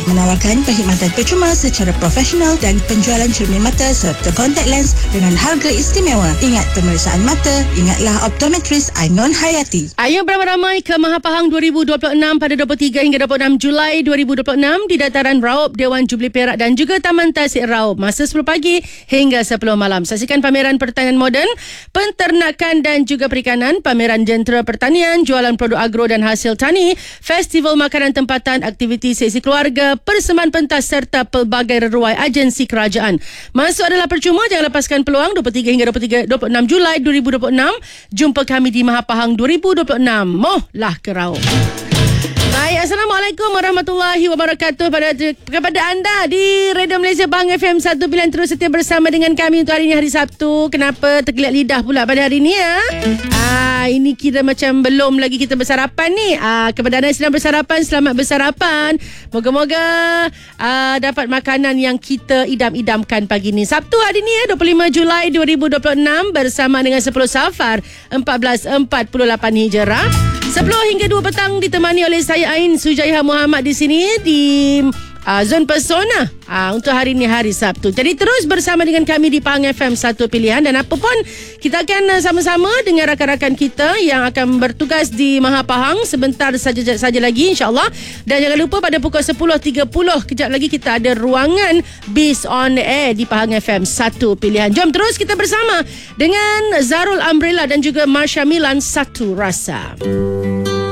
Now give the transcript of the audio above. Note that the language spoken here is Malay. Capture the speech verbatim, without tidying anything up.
menawarkan perkhidmatan percuma secara profesional dan penjualan cermin mata serta kontak lens dengan harga istimewa. Ingat pemeriksaan mata, ingatlah optometris Ainon Hayati. Ayo beramai-ramai ke Mahapahang dua ribu dua puluh enam pada dua puluh tiga hingga dua puluh enam Julai dua ribu dua puluh enam di Dataran Raub, Dewan Jubli Perak dan juga Taman Tasik Raub. Masa sepuluh pagi hingga sepuluh malam. Saksikan pameran pertanian moden, penternakan dan juga perikanan, pameran jentera pertanian, jualan produk agro dan hasil tani, festival makanan tempatan, aktiviti sesi keluarga, persembahan pentas serta pelbagai reruai agensi kerajaan. Masuk adalah percuma, jangan lepaskan peluang. Dua puluh tiga hingga dua puluh tiga, dua puluh enam Julai dua ribu dua puluh enam. Jumpa kami di Mahapahang dua ribu dua puluh enam. Mohlah ke Raub. Baik, Assalamualaikum warahmatullahi wabarakatuh pada kepada anda di Radio Malaysia Pahang F M satu pilihan terus setia bersama dengan kami untuk hari ini, hari Sabtu. Kenapa tergeliat lidah pula pada hari ini ya? Ah, ini kita macam belum lagi kita bersarapan ni. Ah, kepada anda yang sedang bersarapan, selamat bersarapan. Moga-moga ah, dapat makanan yang kita idam-idamkan pagi ni. Sabtu hari ni ya, dua puluh lima Julai dua ribu dua puluh enam bersama dengan sepuluh Safar empat belas empat puluh lapan Hijrah. sepuluh hingga dua petang ditemani oleh saya Ain Sujaiha Muhammad di sini di uh, Zon Persona uh, untuk hari ini, hari Sabtu. Jadi terus bersama dengan kami di Pahang F M satu pilihan, dan apa pun kita akan uh, sama-sama dengan rakan-rakan kita yang akan bertugas di Mahapahang sebentar saja saja lagi insya-Allah. Dan jangan lupa pada pukul sepuluh tiga puluh kejap lagi kita ada ruangan Biz on Air di Pahang F M satu pilihan. Jom terus kita bersama dengan Zarul Umbrella dan juga Marsha Milan, Satu Rasa.